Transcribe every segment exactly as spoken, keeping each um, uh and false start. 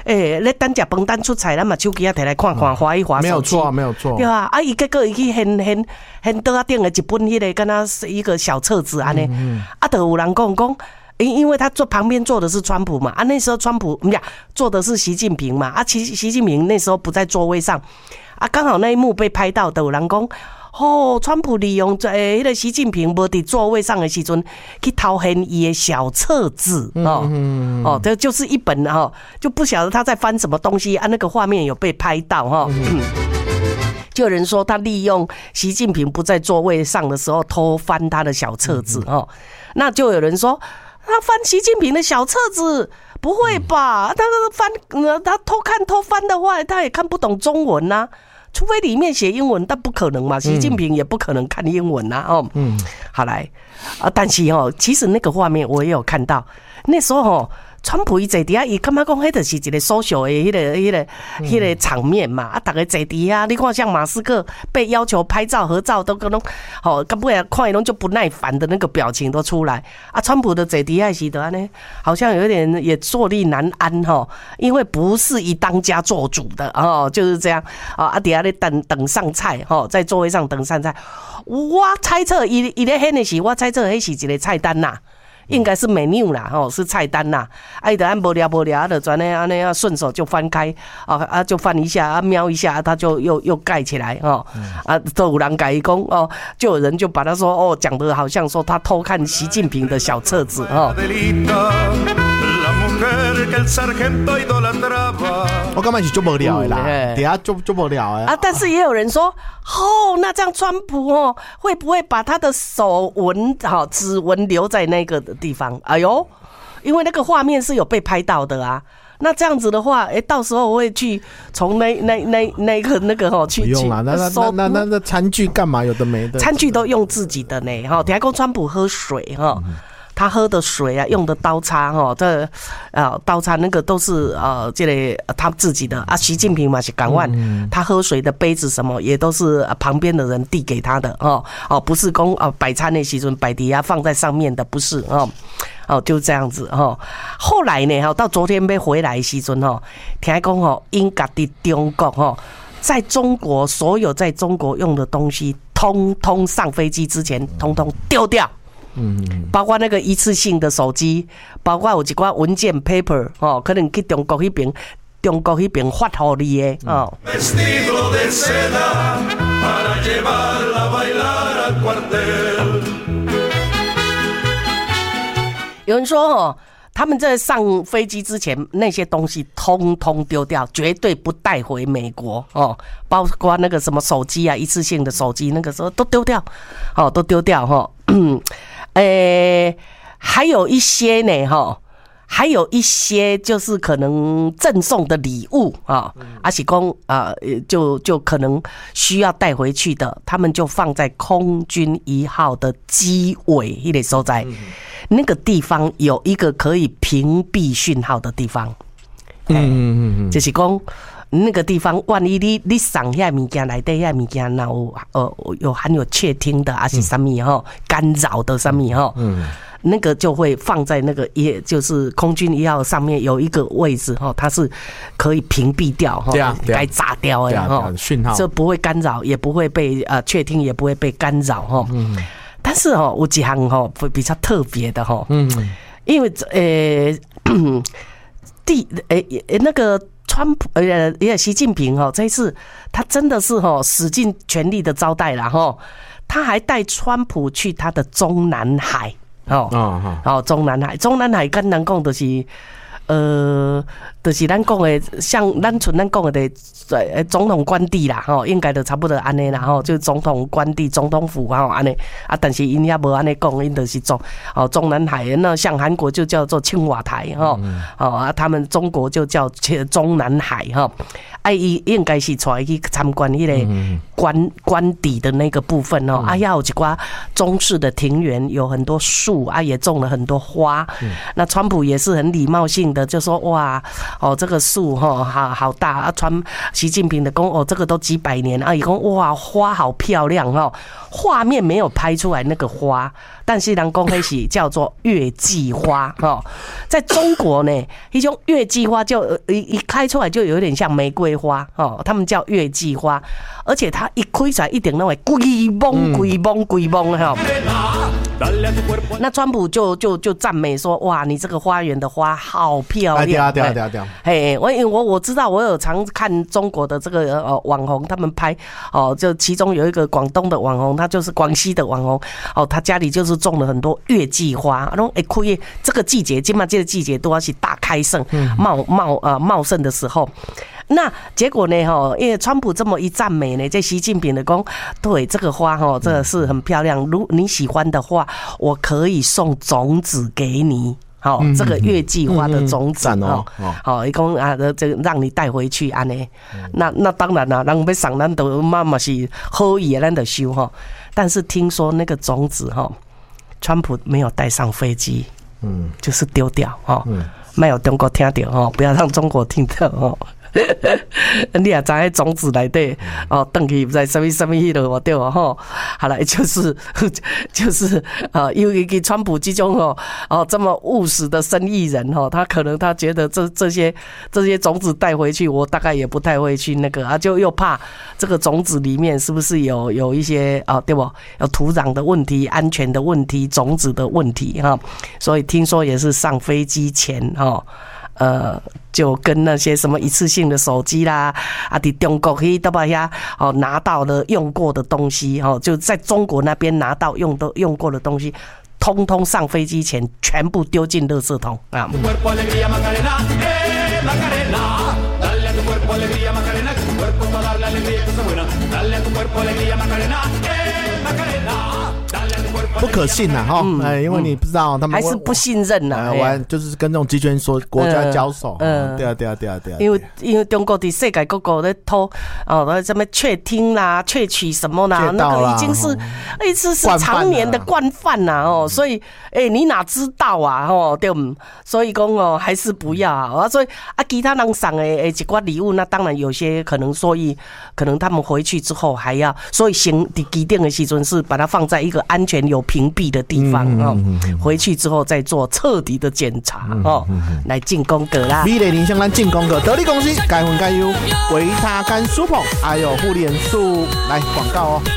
诶，咧等食饭等出菜，咱嘛手机啊摕来看看，划一划手机， 没有错，没有错， 对啊，啊，伊结果伊去掀掀掀桌仔顶的一本迄个，敢若是一个小册子安尼，啊，就有人讲讲。因因为他坐旁边坐的是川普嘛，啊那时候川普不呀坐的是习近平嘛，啊习习近平那时候不在座位上，啊刚好那一幕被拍到的，有人讲，哦，川普利用在迄个习近平无伫座位上的时阵去偷掀伊的小册子哦，嗯、哦，这就是一本哈、哦，就不晓得他在翻什么东西啊，那个画面有被拍到哈。哦嗯就有人说他利用习近平不在座位上的时候偷翻他的小册子哦，那就有人说。他翻习近平的小册子，不会吧？他翻，他偷看偷翻的话，他也看不懂中文呐、啊。除非里面写英文，但不可能嘛。习近平也不可能看英文呐、啊。哦，嗯，好来啊，但是哦，其实那个画面我也有看到，那时候哦。川普伊坐底下，伊感觉讲，迄就是一个 social 的迄个、迄个、迄个场面嘛。啊，大家坐底下，你看像马斯克被要求拍照合照，都可能，好，根本看伊拢就不耐烦的那个表情都出来。啊，川普的坐底下时的呢，好像有点也坐立难安哈，因为不是以当家做主的哦，就是这样啊。啊，底下咧等等上菜哈，在座位上等上菜。我猜测伊伊咧迄个时，我猜测迄是一个菜单呐。应该是 menu 啦，吼，是菜单啦。啊，伊就按无聊无聊，就转呢安尼啊，顺手就翻开，啊啊就翻一下，啊瞄一下，他就又又盖起来，哦，啊都有人改讲哦，就有人就把他说哦，讲的好像说他偷看习近平的小册子，哦。 我感觉是足无聊的啦，底下足足无聊的啊。但是也有人说，哦，那这样川普哦，会不会把他的手纹、好指纹留在那个地方？哎呦，因为那个画面是有被拍到的啊。那这样子的话，哎、欸，到时候我会去从那那那那个那个哈去不用啦，那那那那那那餐具干嘛？有的没的， 餐具都用自己的呢。哈，底下讲川普喝水哈。嗯他喝的水啊，用的刀叉哈，这呃刀叉那个都是呃这个他自己的啊。习近平嘛是港湾，他喝水的杯子什么也都是旁边的人递给他的哦哦，不是供哦摆餐的时阵摆底下放在上面的，不是哦哦就这样子哦。后来呢哈，到昨天被回来的时阵哈，听讲哈，因家的中国哈，在中国所有在中国用的东西，通通上飞机之前通通丢掉。嗯，包括那个一次性的手机，包括有一寡文件 paper 哦，可能去中国那边，中国那边发给你的哦。有人说哦，他们在上飞机之前那些东西通通丢掉，绝对不带回美国哦，包括那个什么手机啊，一次性的手机，那个时候都丢掉，哦，都丢掉哈。嗯诶、欸，还有一些呢，哈，还有一些就是可能赠送的礼物啊，阿喜公啊，就就可能需要带回去的，他们就放在空军一号的机尾那个所在，那个地方有一个可以屏蔽讯号的地方，嗯嗯嗯，就是讲。那个地方，万一你你送遐物件内底遐物件，然后呃有含有窃听的，还是什么哈干扰的什么哈，嗯，那个就会放在那个也就是空军一号上面有一个位置哈，它是可以屏蔽掉哈，该炸掉的哈，讯号这不会干扰，也不会被呃窃听，也不会被干扰哈。嗯，但是哦，有几项哈比较特别的哈，嗯，因为呃第呃那个。川普呃也习近平哦，这一次他真的是哦使尽全力的招待啦哈，他还带川普去他的中南海哦哦哦中南海中南海跟咱讲的是呃，就是咱讲的像咱像咱讲的呃总统官邸啦吼，应该就差不多安尼啦吼，就是总统官邸、总统府吼安尼啊，但是因也无安尼讲，因就是中哦中南海，那像韩国就叫做青瓦台吼，哦啊，他们中国就叫中南海吼，啊，伊应该是带去参观迄个官官邸的那个部分哦，啊，要有一寡中式的庭园，有很多树啊，也种了很多花，那川普也是很礼貌性的就说哇哦，这个树哈好好大啊，传习近平的讲哦，这个都几百年啊，伊讲哇花好漂亮哦，画面没有拍出来那个花，但是人讲那是叫做月季花哦，在中国呢，一种月季花就一一开出来就有点像玫瑰花哦，他们叫月季花，而且它一开出来一点那种规蒙规蒙规蒙哈。那川普就就就赞美说：“哇，你这个花园的花好漂亮！” 对啊对啊对啊！ 嘿，我我我知道，我有常看中国的这个呃网红，他们拍哦，就其中有一个广东的网红，他就是广西的网红哦，他家里就是种了很多月季花，然后哎，可以这个季节，今嘛这个季节都要是大开盛、茂茂呃茂盛的时候。那结果呢？哈，因为川普这么一赞美呢，这习近平的讲，对这个花哈，这个是很漂亮。如你喜欢的话，我可以送种子给你。好、哦，这个月季花的种子哦，好，一共啊，这让你带回去安呢。那那当然啦、啊，人要送咱都妈妈是好意的，咱就收哈。但是听说那个种子哈，川普没有带上飞机，嗯，就是丢掉哈，没有中国听到哈，不要让中国听到哈。你也知道种子来对哦，等去不知什么什么迄落对吧？吼，好了，就是就是呃，因为给川普这种哦哦这么务实的生意人哈，他可能他觉得这这些这些种子带回去，我大概也不太会去那个啊，就又怕这个种子里面是不是有有一些啊，对不？有土壤的问题、安全的问题、种子的问题哈，所以听说也是上飞机前哈。呃，就跟那些什么一次性的手机啦，啊，在中国可以都把呀，哦，拿到了用过的东西，哦，就在中国那边拿到用的用过的东西，通通上飞机前全部丢进垃圾桶啊。 不可信呐，哈，哎，因为你不知道他们还是不信任呐， 玩就是跟这种集权说国家交手，嗯，对啊，对啊，对啊，对啊， 因为因为中国的世界各国在偷哦，什么窃听啦、窃取什么啦，那个已经是一次是常年的惯犯呐，哦，所以哎，你哪知道啊，哦，对不？所以讲哦，还是不要啊，所以啊，其他人送的诶一挂礼物，那当然有些可能，所以可能他们回去之后还要，所以行的基定的时阵是把它放在一个安全有屏蔽的地方哦，回去之后再做彻底的检查哦，来进攻格啦。 米雷林向咱进攻格，得力公司该分该优，维他甘舒捧，还有护脸素来广告哦。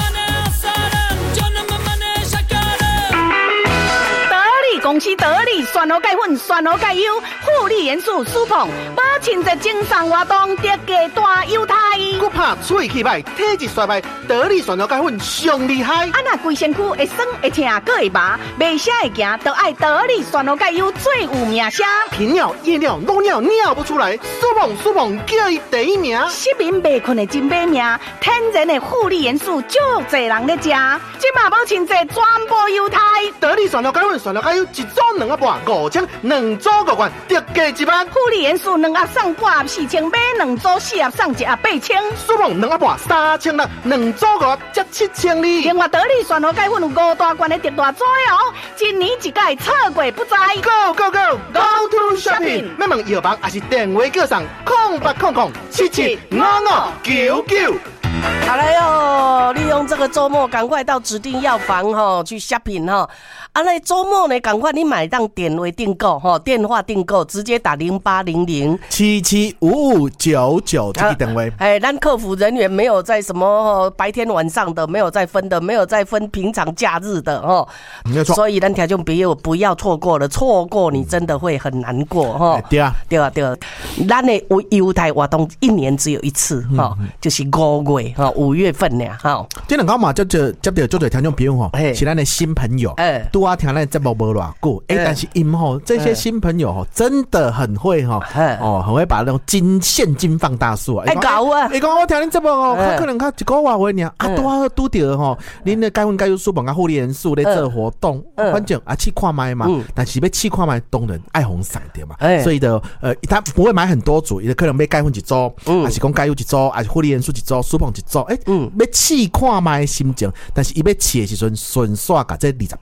公司得力选好钙粉，选好钙优，护理元素舒捧，保清洁精神活动，得价大优待。 骨怕喙气歹，体质衰败，得力选好钙粉上厉害。 啊那规身躯会酸会痛，搁会麻，袂啥会行，都爱得力选好钙优最有名声。 频尿、夜尿、漏尿尿不出来，舒捧舒捧叫伊第一名。 失眠袂困的真买命，天然的护理元素，足侪人咧食，即马保清洁全部优待。 得力选好钙粉，选好钙优。一组两盒半，五千；两组五罐，特价一万。 护理元素两盒送半盒四千，买两组四盒送一盒八千。 舒捧两盒半三千六，两组五盒才七千二。 另外，得力选好钙粉有五大罐的特大组哦，一年一届错过不知。 Go go go go to shopping！ 要问药房还是电话叫上空八空空七七五五九九。 好了哟，利用这个周末，赶快到指定药房哈去 shopping 哈。啊，那周末呢，赶快你买当点位订购哈，电话订购直接打零八零零七七五五九九这个电话。 哎，咱客服人员没有在什么白天晚上的，没有在分的，没有在分平常假日的哈。 没有错。 所以咱听众朋友不要错过了，错过你真的会很难过哈。 对啊， 对啊，对啊。咱的优待活动一年只有一次哈，就是五月哈，五月份呢哈。 这两个嘛，就就接到就对听众朋友哈，是咱的新朋友。哎。都要听咱节目无偌久，哎，但是因吼这些新朋友吼真的很会哈，哦，很会把那种金现金放大术啊， 哎搞啊！ 你讲我听恁节目哦，可能较一个月回尔，啊，拄啊拄着吼，恁的钙粉钙优舒捧甲护理元素咧做活动，反正啊去看卖嘛，但是要去看卖，当然爱红伞对嘛，所以的呃，他不会买很多组，伊可能买钙粉一组，还是讲钙优一组，还是护理元素一组，舒捧一组，哎，要去看卖心情，但是伊要去的时阵顺刷甲这二十趴。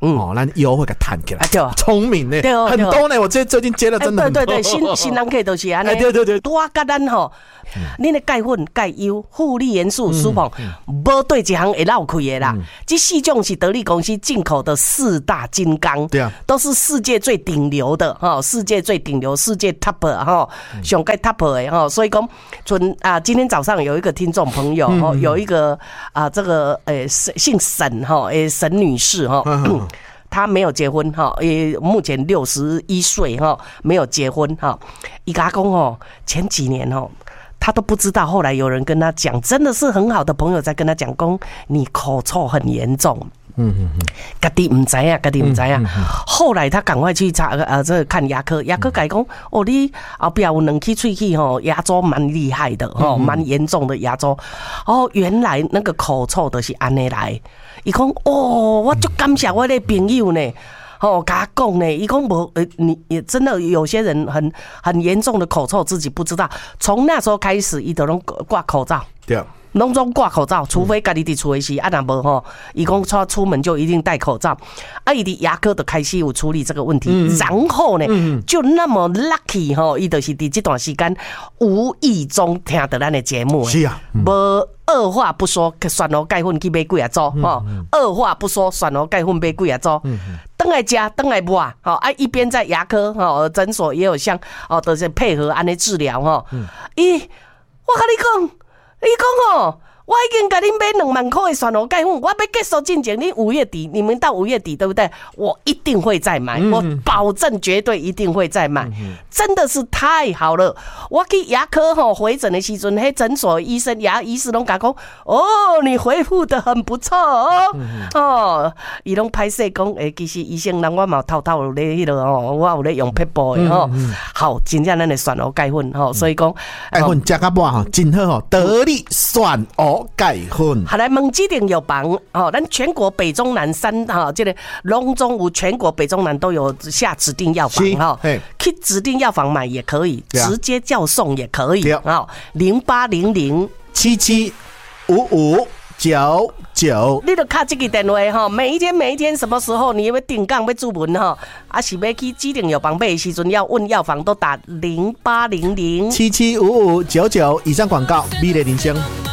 哦，咱腰会给弹起来， 对， 聪明呢，很多呢。我最最近接了真的很多， 对对对，新新人客都是安尼， 对对对， 多甲咱吼，恁的钙粉、钙优、负利元素、舒膨，无对一行会绕开的啦。这四种是得力公司进口的四大金刚， 对啊， 都是世界最顶流的哈，世界最顶流，世界 top 哈，上盖 top 的哈。所以讲，纯啊，今天早上有一个听众朋友哈，有一个啊，这个诶姓沈哈，诶沈女士哈。她没有结婚哈，也目前六十一岁哈，没有结婚哈。伊甲讲哦，前几年哦，她都不知道，后来有人跟她讲，真的是很好的朋友在跟她讲，讲你口臭很严重。嗯嗯嗯，家己唔知啊，家己唔知啊。后来他赶快去查呃，这个看牙科，牙科改讲哦，你后边有两支喙齿吼，牙周蛮厉害的吼，蛮严重的牙周。哦，原来那个口臭的是安尼来。伊讲哦，我就感谢我的朋友呢。哦，跟他讲呢，伊讲无，呃，你也真的有些人很很严重的口臭，自己不知道。从那时候开始，伊都拢挂口罩。 对。 拢总挂口罩，除非家己伫厝的时，啊若无吼，伊讲出出门就一定戴口罩。啊，伊伫牙科的开始有处理这个问题，嗯、然后呢，嗯、就那么 lucky 吼，伊就是伫这段时间无意中听到咱的节目， 是啊， 无、嗯、二话不说，选好钙粉去买几啊组吼，二话不说，选好钙粉买几啊组，等来吃，等来抹，吼啊，一边在牙科吼诊所也有像哦，都是配合安尼治疗吼，伊、嗯，我跟你讲。你讲哦，我已经给你买两万块的选好钙粉，我要结束进前，你五月底，你们到五月底对不对？我一定会再买，嗯、我保证绝对一定会再买，嗯、真的是太好了。我去牙科吼回诊的时阵，迄诊所医生牙医师拢甲讲，哦，你恢复得很不错哦，嗯、哦，伊拢歹势讲，诶，其实医生人我嘛偷偷有咧迄个哦，我有咧用撇步的吼，嗯嗯、好，真正咱的选好钙粉吼，所以讲钙粉食甲饱吼，真好吼，得力。选好钙粉， 好来问指定药房哦，咱全国北中南三哈，这个隆中无全国北中南都有下指定药房哈，去指定药房买也可以，直接叫送也可以啊，零八零零七七五五九九， 你就卡这个电话哈，每一天每一天什么时候你要定岗要注文哈，啊是要去指定药房买的时阵要问药房都打零八零零七七五五九九，以上广告，美丽人生。